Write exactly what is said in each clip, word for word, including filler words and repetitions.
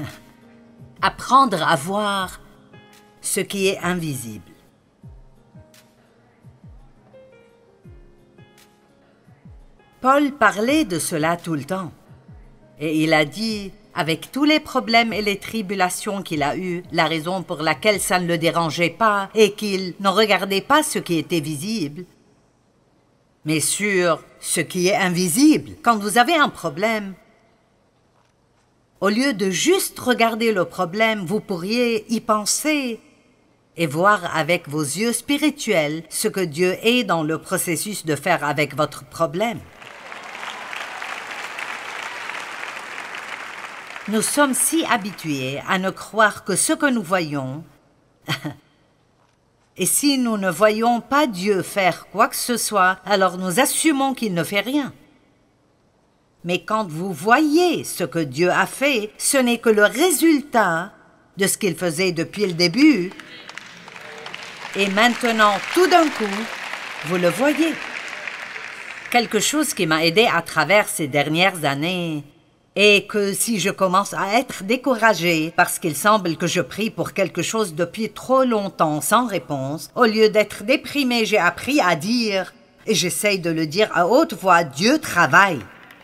Apprendre à voir ce qui est invisible. Paul parlait de cela tout le temps. Et il a dit, avec tous les problèmes et les tribulations qu'il a eues, la raison pour laquelle ça ne le dérangeait pas et qu'il ne regardait pas ce qui était visible, mais sur ce qui est invisible. Quand vous avez un problème, au lieu de juste regarder le problème, vous pourriez y penser et voir avec vos yeux spirituels ce que Dieu est dans le processus de faire avec votre problème. Nous sommes si habitués à ne croire que ce que nous voyons, et si nous ne voyons pas Dieu faire quoi que ce soit, alors nous assumons qu'il ne fait rien. Mais quand vous voyez ce que Dieu a fait, ce n'est que le résultat de ce qu'il faisait depuis le début, et maintenant, tout d'un coup, vous le voyez. Quelque chose qui m'a aidé à travers ces dernières années, et que si je commence à être découragée parce qu'il semble que je prie pour quelque chose depuis trop longtemps sans réponse, au lieu d'être déprimée, j'ai appris à dire, et j'essaye de le dire à haute voix, Dieu travaille.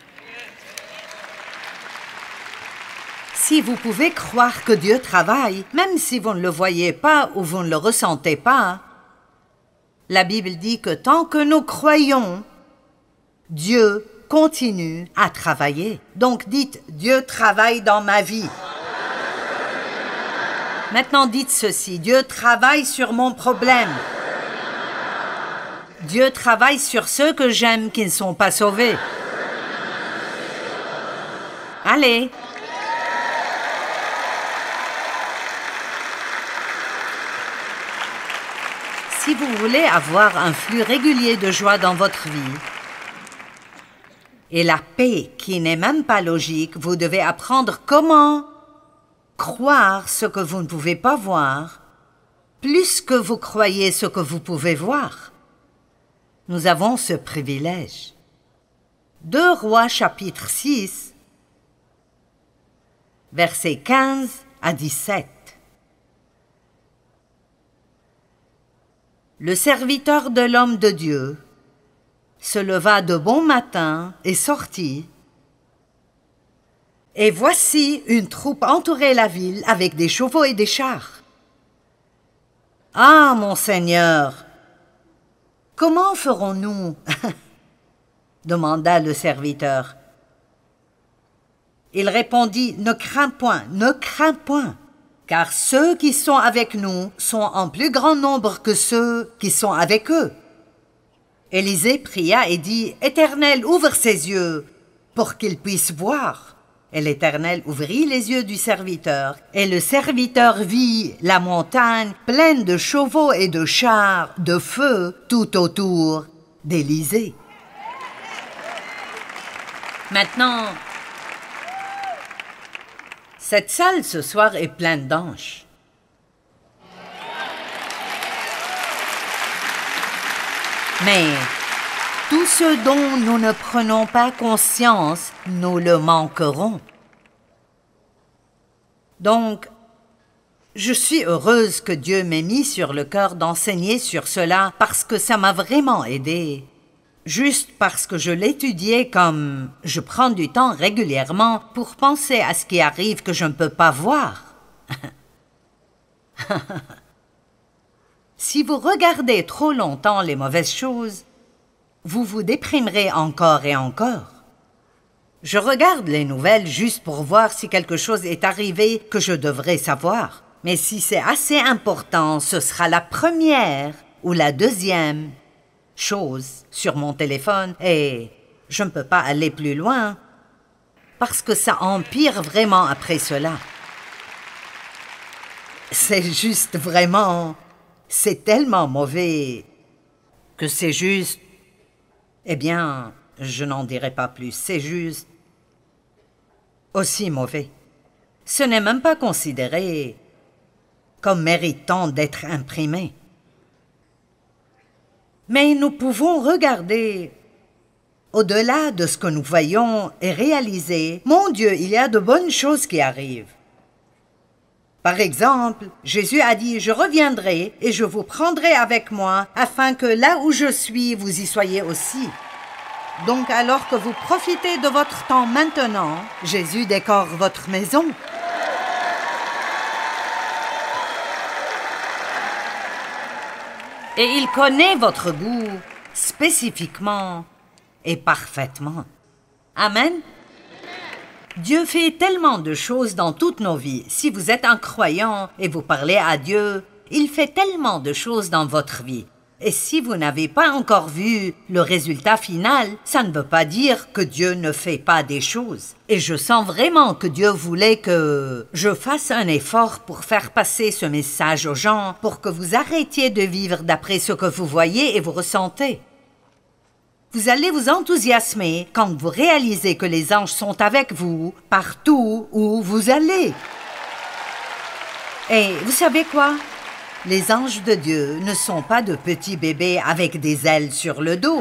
Si vous pouvez croire que Dieu travaille, même si vous ne le voyez pas ou vous ne le ressentez pas, la Bible dit que tant que nous croyons, Dieu continue à travailler. Donc dites, Dieu travaille dans ma vie. Maintenant dites ceci, Dieu travaille sur mon problème. Dieu travaille sur ceux que j'aime qui ne sont pas sauvés. Allez. Si vous voulez avoir un flux régulier de joie dans votre vie, et la paix qui n'est même pas logique, vous devez apprendre comment croire ce que vous ne pouvez pas voir, plus que vous croyez ce que vous pouvez voir. Nous avons ce privilège. deux Rois chapitre six, versets quinze à dix-sept. Le serviteur de l'homme de Dieu se leva de bon matin et sortit. Et voici une troupe entourait la ville avec des chevaux et des chars. « Ah, mon Seigneur, comment ferons-nous » demanda le serviteur. Il répondit, « Ne crains point, ne crains point, car ceux qui sont avec nous sont en plus grand nombre que ceux qui sont avec eux. » Élisée pria et dit, « Éternel, ouvre ses yeux pour qu'il puisse voir. » Et l'Éternel ouvrit les yeux du serviteur, et le serviteur vit la montagne pleine de chevaux et de chars de feu tout autour d'Élisée. Maintenant, cette salle ce soir est pleine d'anges. Mais tout ce dont nous ne prenons pas conscience, nous le manquerons. Donc, je suis heureuse que Dieu m'ait mis sur le cœur d'enseigner sur cela parce que ça m'a vraiment aidée. Juste parce que je l'étudiais comme je prends du temps régulièrement pour penser à ce qui arrive que je ne peux pas voir. Si vous regardez trop longtemps les mauvaises choses, vous vous déprimerez encore et encore. Je regarde les nouvelles juste pour voir si quelque chose est arrivé que je devrais savoir. Mais si c'est assez important, ce sera la première ou la deuxième chose sur mon téléphone et je ne peux pas aller plus loin parce que ça empire vraiment après cela. C'est juste vraiment... C'est tellement mauvais que c'est juste... Eh bien, je n'en dirai pas plus. C'est juste aussi mauvais. Ce n'est même pas considéré comme méritant d'être imprimé. Mais nous pouvons regarder au-delà de ce que nous voyons et réaliser, mon Dieu, il y a de bonnes choses qui arrivent. Par exemple, Jésus a dit « Je reviendrai et je vous prendrai avec moi, afin que là où je suis, vous y soyez aussi. » Donc alors que vous profitez de votre temps maintenant, Jésus décore votre maison. Et il connaît votre goût spécifiquement et parfaitement. Amen. Dieu fait tellement de choses dans toutes nos vies. Si vous êtes un croyant et vous parlez à Dieu, il fait tellement de choses dans votre vie. Et si vous n'avez pas encore vu le résultat final, ça ne veut pas dire que Dieu ne fait pas des choses. Et je sens vraiment que Dieu voulait que je fasse un effort pour faire passer ce message aux gens, pour que vous arrêtiez de vivre d'après ce que vous voyez et vous ressentez. Vous allez vous enthousiasmer quand vous réalisez que les anges sont avec vous partout où vous allez. Et vous savez quoi? Les anges de Dieu ne sont pas de petits bébés avec des ailes sur le dos.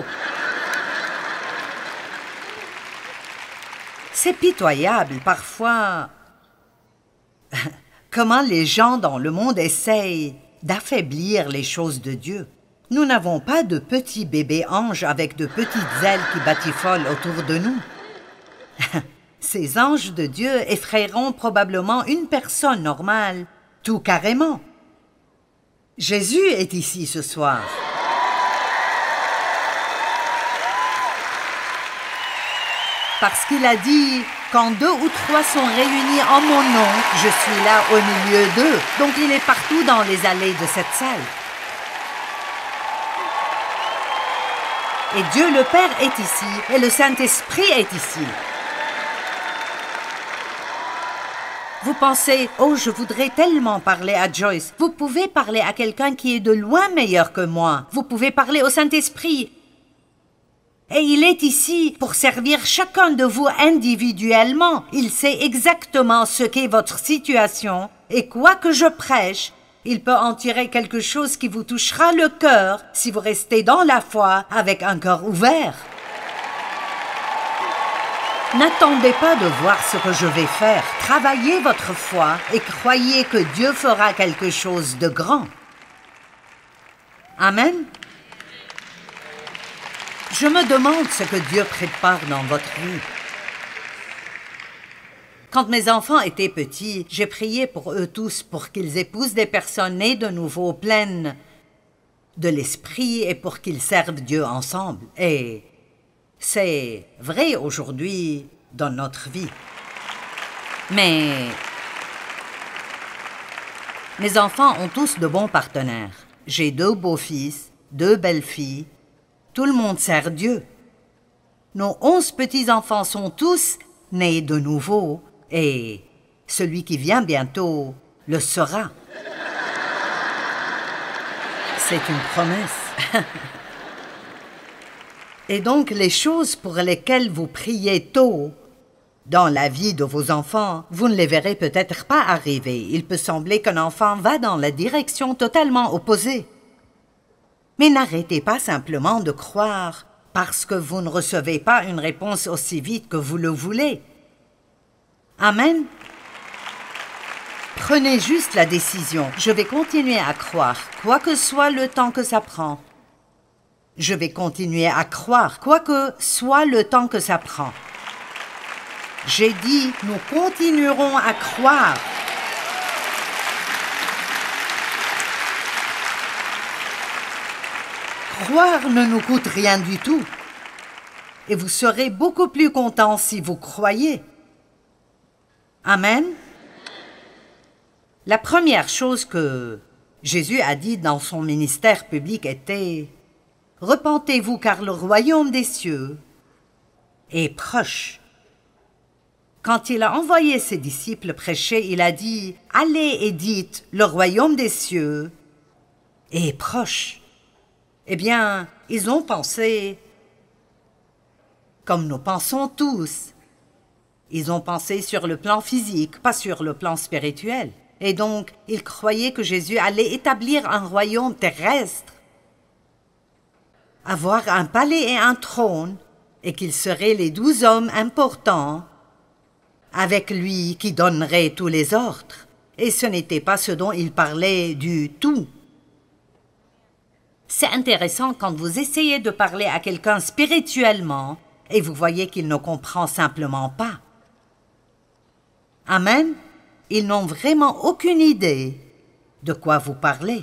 C'est pitoyable parfois comment les gens dans le monde essayent d'affaiblir les choses de Dieu. Nous n'avons pas de petits bébés anges avec de petites ailes qui batifolent autour de nous. Ces anges de Dieu effrayeront probablement une personne normale, tout carrément. Jésus est ici ce soir. Parce qu'il a dit « Quand deux ou trois sont réunis en mon nom, je suis là au milieu d'eux. » Donc il est partout dans les allées de cette salle. Et Dieu le Père est ici, et le Saint-Esprit est ici. Vous pensez, oh, je voudrais tellement parler à Joyce. Vous pouvez parler à quelqu'un qui est de loin meilleur que moi. Vous pouvez parler au Saint-Esprit. Et il est ici pour servir chacun de vous individuellement. Il sait exactement ce qu'est votre situation. Et quoi que je prêche, il peut en tirer quelque chose qui vous touchera le cœur si vous restez dans la foi avec un cœur ouvert. N'attendez pas de voir ce que je vais faire. Travaillez votre foi et croyez que Dieu fera quelque chose de grand. Amen. Je me demande ce que Dieu prépare dans votre vie. Quand mes enfants étaient petits, j'ai prié pour eux tous pour qu'ils épousent des personnes nées de nouveau pleines de l'esprit et pour qu'ils servent Dieu ensemble. Et c'est vrai aujourd'hui dans notre vie. Mais mes enfants ont tous de bons partenaires. J'ai deux beaux-fils, deux belles-filles. Tout le monde sert Dieu. Nos onze petits-enfants sont tous nés de nouveau et celui qui vient bientôt le sera. C'est une promesse. Et donc, les choses pour lesquelles vous priez tôt dans la vie de vos enfants, vous ne les verrez peut-être pas arriver. Il peut sembler qu'un enfant va dans la direction totalement opposée. Mais n'arrêtez pas simplement de croire parce que vous ne recevez pas une réponse aussi vite que vous le voulez. Amen. Prenez juste la décision. Je vais continuer à croire, quoi que soit le temps que ça prend. Je vais continuer à croire, quoi que soit le temps que ça prend. J'ai dit, nous continuerons à croire. Croire ne nous coûte rien du tout. Et vous serez beaucoup plus contents si vous croyez. Amen. La première chose que Jésus a dit dans son ministère public était « Repentez-vous car le royaume des cieux est proche. » Quand il a envoyé ses disciples prêcher, il a dit « Allez et dites, le royaume des cieux est proche. » Eh bien, ils ont pensé comme nous pensons tous. Ils ont pensé sur le plan physique, pas sur le plan spirituel. Et donc, ils croyaient que Jésus allait établir un royaume terrestre, avoir un palais et un trône, et qu'ils seraient les douze hommes importants avec lui qui donneraient tous les ordres. et ce n'était pas ce dont il parlait du tout. C'est intéressant quand vous essayez de parler à quelqu'un spirituellement et vous voyez qu'il ne comprend simplement pas. Amen. Ils n'ont vraiment aucune idée de quoi vous parlez.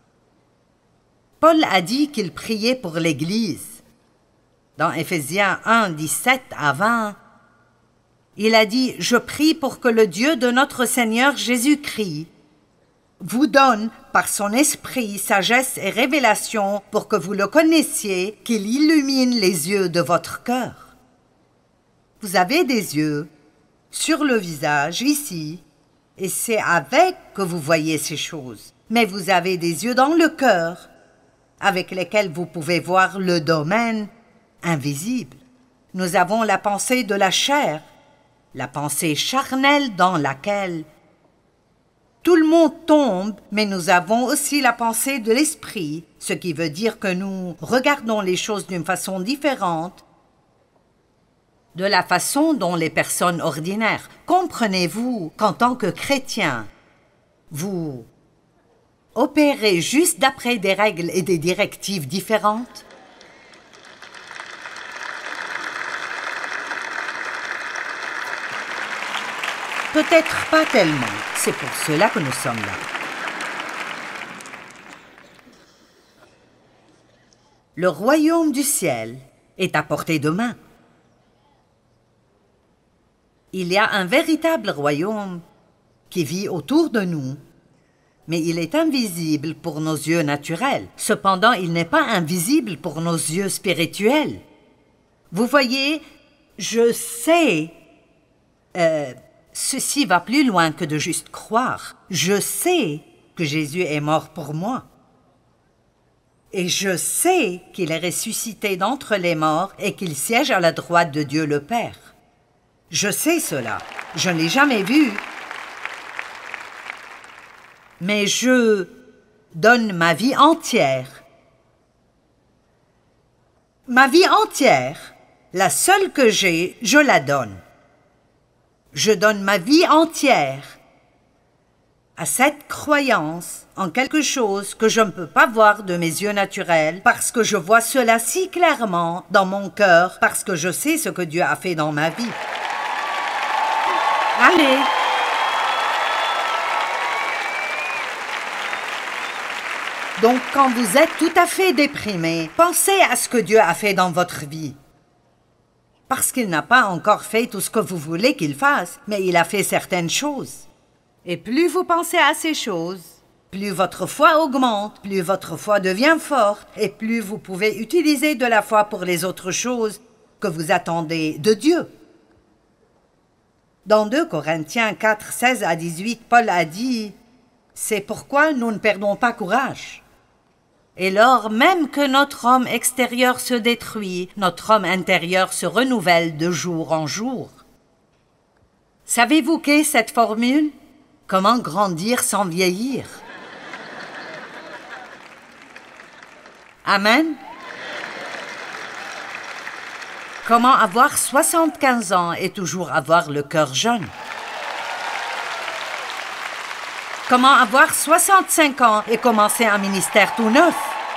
Paul a dit qu'il priait pour l'Église. Dans Éphésiens un, dix-sept à vingt, il a dit « Je prie pour que le Dieu de notre Seigneur Jésus-Christ vous donne par son esprit sagesse et révélation pour que vous le connaissiez, qu'il illumine les yeux de votre cœur. » Vous avez des yeux sur le visage, ici, et c'est avec que vous voyez ces choses. Mais vous avez des yeux dans le cœur, avec lesquels vous pouvez voir le domaine invisible. Nous avons la pensée de la chair, la pensée charnelle dans laquelle tout le monde tombe, mais nous avons aussi la pensée de l'esprit, ce qui veut dire que nous regardons les choses d'une façon différente de la façon dont les personnes ordinaires. Comprenez-vous qu'en tant que chrétien, vous opérez juste d'après des règles et des directives différentes? Peut-être pas tellement. C'est pour cela que nous sommes là. Le royaume du ciel est à portée de main. Il y a un véritable royaume qui vit autour de nous, mais il est invisible pour nos yeux naturels. Cependant, il n'est pas invisible pour nos yeux spirituels. Vous voyez, je sais... Euh, Ceci va plus loin que de juste croire. Je sais que Jésus est mort pour moi. Et je sais qu'il est ressuscité d'entre les morts et qu'il siège à la droite de Dieu le Père. Je sais cela. Je ne l'ai jamais vu. Mais je donne ma vie entière. Ma vie entière, la seule que j'ai, je la donne. Je donne ma vie entière à cette croyance en quelque chose que je ne peux pas voir de mes yeux naturels, parce que je vois cela si clairement dans mon cœur, parce que je sais ce que Dieu a fait dans ma vie. Allez! Donc, quand vous êtes tout à fait déprimé, pensez à ce que Dieu a fait dans votre vie. Parce qu'il n'a pas encore fait tout ce que vous voulez qu'il fasse, mais il a fait certaines choses. Et plus vous pensez à ces choses, plus votre foi augmente, plus votre foi devient forte, et plus vous pouvez utiliser de la foi pour les autres choses que vous attendez de Dieu. Dans deux Corinthiens quatre, seize à dix-huit, Paul a dit « C'est pourquoi nous ne perdons pas courage. » Et lors même que notre homme extérieur se détruit, notre homme intérieur se renouvelle de jour en jour. Savez-vous qu'est cette formule? Comment grandir sans vieillir? Amen. Comment avoir soixante-quinze ans et toujours avoir le cœur jeune? Comment avoir soixante-cinq ans et commencer un ministère tout neuf?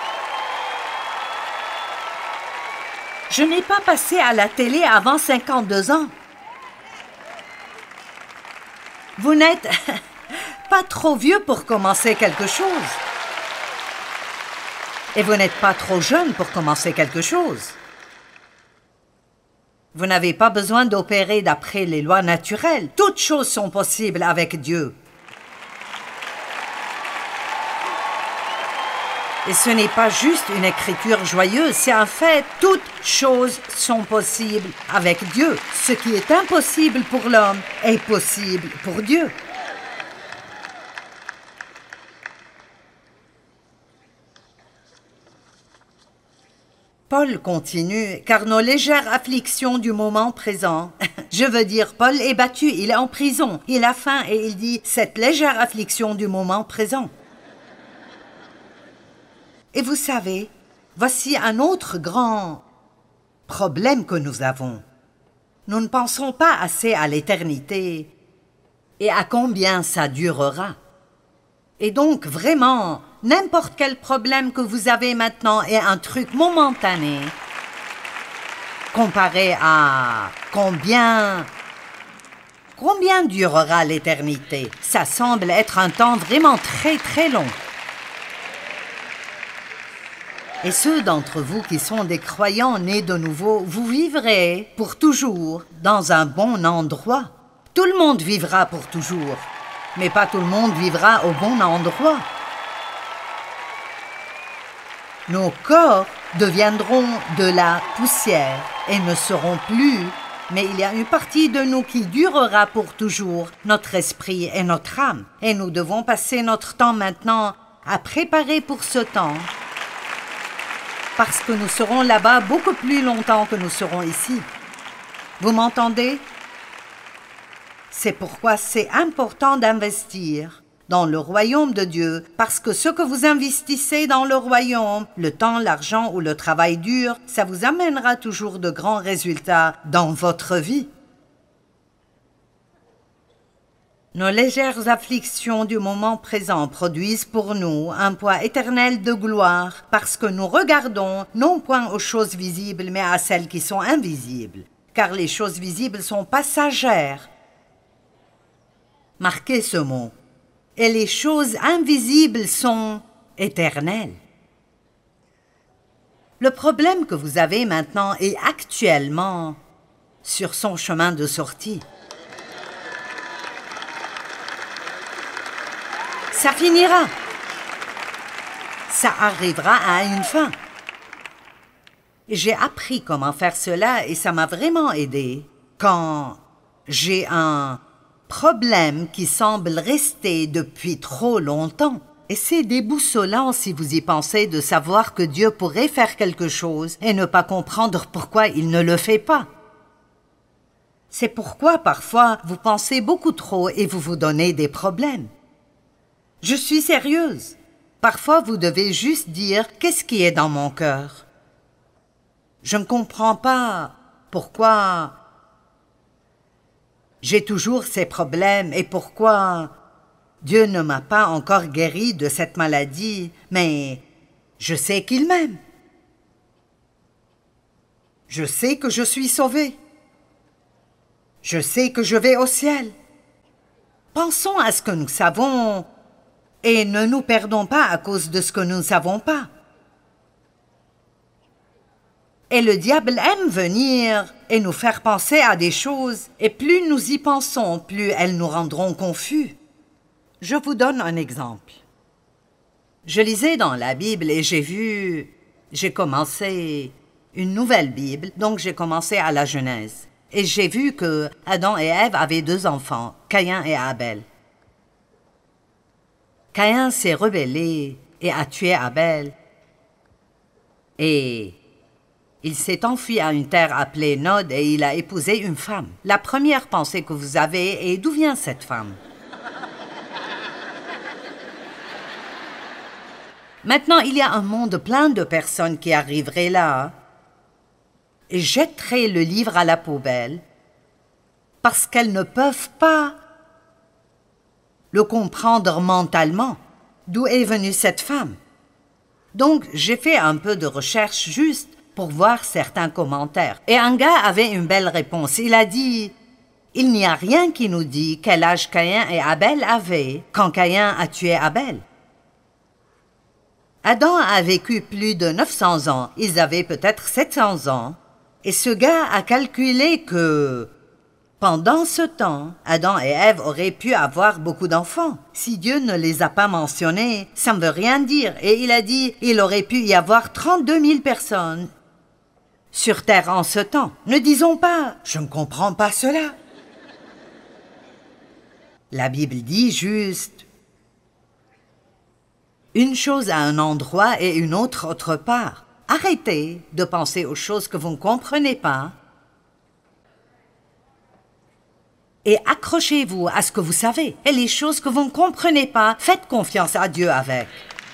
Je n'ai pas passé à la télé avant cinquante-deux ans. Vous n'êtes pas trop vieux pour commencer quelque chose. Et vous n'êtes pas trop jeune pour commencer quelque chose. Vous n'avez pas besoin d'opérer d'après les lois naturelles. Toutes choses sont possibles avec Dieu. Et ce n'est pas juste une écriture joyeuse, c'est un fait. Toutes choses sont possibles avec Dieu. Ce qui est impossible pour l'homme est possible pour Dieu. Paul continue, car nos légères afflictions du moment présent, je veux dire, Paul est battu, il est en prison, il a faim et il dit, cette légère affliction du moment présent. Et vous savez, voici un autre grand problème que nous avons. Nous ne pensons pas assez à l'éternité et à combien ça durera. Et donc, vraiment, n'importe quel problème que vous avez maintenant est un truc momentané comparé à combien... Combien durera l'éternité? Ça semble être un temps vraiment très très long. Et ceux d'entre vous qui sont des croyants nés de nouveau, vous vivrez pour toujours dans un bon endroit. Tout le monde vivra pour toujours, mais pas tout le monde vivra au bon endroit. Nos corps deviendront de la poussière et ne seront plus, mais il y a une partie de nous qui durera pour toujours, notre esprit et notre âme. Et nous devons passer notre temps maintenant à préparer pour ce temps, parce que nous serons là-bas beaucoup plus longtemps que nous serons ici. Vous m'entendez? C'est pourquoi c'est important d'investir dans le royaume de Dieu, parce que ce que vous investissez dans le royaume, le temps, l'argent ou le travail dur, ça vous amènera toujours de grands résultats dans votre vie. Nos légères afflictions du moment présent produisent pour nous un poids éternel de gloire, parce que nous regardons non point aux choses visibles, mais à celles qui sont invisibles, car les choses visibles sont passagères. Marquez ce mot. Et les choses invisibles sont éternelles. Le problème que vous avez maintenant est actuellement sur son chemin de sortie. Ça finira. Ça arrivera à une fin. J'ai appris comment faire cela et ça m'a vraiment aidé quand j'ai un problème qui semble rester depuis trop longtemps. Et c'est déboussolant si vous y pensez de savoir que Dieu pourrait faire quelque chose et ne pas comprendre pourquoi il ne le fait pas. C'est pourquoi parfois vous pensez beaucoup trop et vous vous donnez des problèmes. Je suis sérieuse. Parfois vous devez juste dire qu'est-ce qui est dans mon cœur. Je ne comprends pas pourquoi j'ai toujours ces problèmes et pourquoi Dieu ne m'a pas encore guéri de cette maladie, mais je sais qu'il m'aime. Je sais que je suis sauvée. Je sais que je vais au ciel. Pensons à ce que nous savons et ne nous perdons pas à cause de ce que nous ne savons pas. Et le diable aime venir et nous faire penser à des choses, et plus nous y pensons, plus elles nous rendront confus. Je vous donne un exemple. Je lisais dans la Bible et j'ai vu... J'ai commencé une nouvelle Bible, donc j'ai commencé à la Genèse. Et j'ai vu que Adam et Ève avaient deux enfants, Caïn et Abel. Caïn s'est rebellé et a tué Abel. Et il s'est enfui à une terre appelée Nod et il a épousé une femme. La première pensée que vous avez est d'où vient cette femme? Maintenant, il y a un monde plein de personnes qui arriveraient là et jetteraient le livre à la poubelle parce qu'elles ne peuvent pas le comprendre mentalement. D'où est venue cette femme? Donc, j'ai fait un peu de recherche juste pour voir certains commentaires. Et un gars avait une belle réponse. Il a dit « Il n'y a rien qui nous dit quel âge Caïn et Abel avaient quand Caïn a tué Abel. » Adam a vécu plus de neuf cents ans. Ils avaient peut-être sept cents ans. Et ce gars a calculé que pendant ce temps, Adam et Ève auraient pu avoir beaucoup d'enfants. Si Dieu ne les a pas mentionnés, ça ne veut rien dire. Et il a dit il aurait pu y avoir trente-deux mille personnes sur Terre en ce temps. Ne disons pas « Je ne comprends pas cela ». La Bible dit juste une chose à un endroit et une autre autre part. Arrêtez de penser aux choses que vous ne comprenez pas et accrochez-vous à ce que vous savez. Et les choses que vous ne comprenez pas, faites confiance à Dieu avec.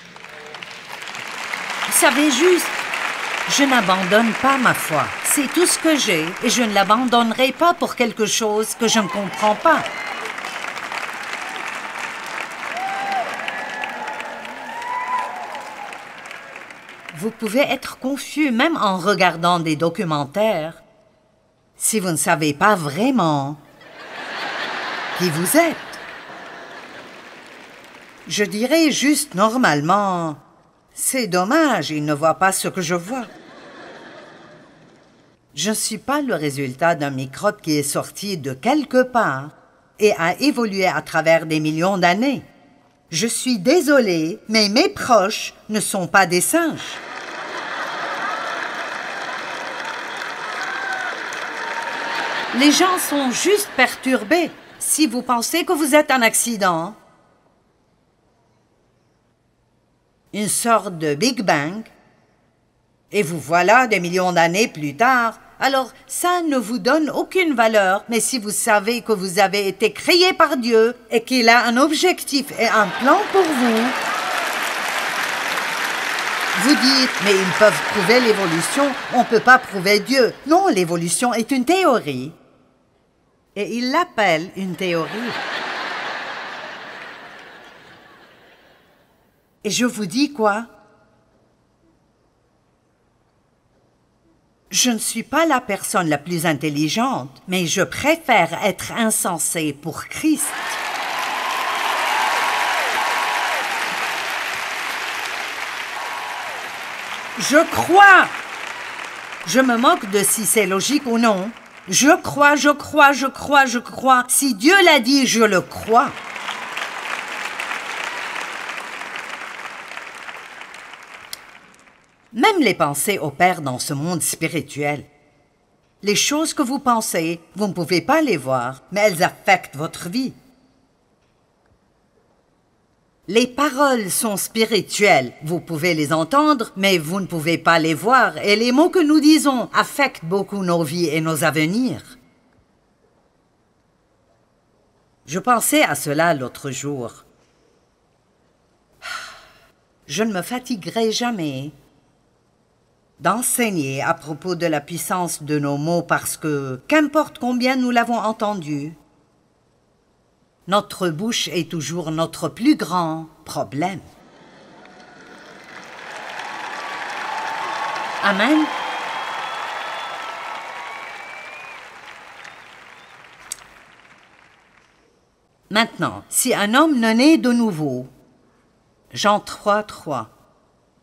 Vous savez juste, je n'abandonne pas ma foi. C'est tout ce que j'ai et je ne l'abandonnerai pas pour quelque chose que je ne comprends pas. Vous pouvez être confus même en regardant des documentaires si vous ne savez pas vraiment qui vous êtes. Je dirais juste normalement, c'est dommage, il ne voit pas ce que je vois. Je ne suis pas le résultat d'un microbe qui est sorti de quelque part et a évolué à travers des millions d'années. Je suis désolée, mais mes proches ne sont pas des singes. Les gens sont juste perturbés. Si vous pensez que vous êtes un accident, une sorte de Big Bang, et vous voilà des millions d'années plus tard, alors ça ne vous donne aucune valeur. Mais si vous savez que vous avez été créé par Dieu et qu'il a un objectif et un plan pour vous, vous dites, mais ils peuvent prouver l'évolution, on ne peut pas prouver Dieu. Non, l'évolution est une théorie. Et ils l'appellent une théorie. Et je vous dis quoi? Je ne suis pas la personne la plus intelligente, mais je préfère être insensé pour Christ. Je crois. Je me moque de si c'est logique ou non. Je crois, je crois, je crois, je crois. Si Dieu l'a dit, je le crois. Même les pensées opèrent dans ce monde spirituel. Les choses que vous pensez, vous ne pouvez pas les voir, mais elles affectent votre vie. Les paroles sont spirituelles. Vous pouvez les entendre, mais vous ne pouvez pas les voir. Et les mots que nous disons affectent beaucoup nos vies et nos avenirs. Je pensais à cela l'autre jour. Je ne me fatiguerai jamais d'enseigner à propos de la puissance de nos mots parce que, qu'importe combien nous l'avons entendu, notre bouche est toujours notre plus grand problème. Amen. Maintenant, si un homme ne naît de nouveau, Jean trois, trois,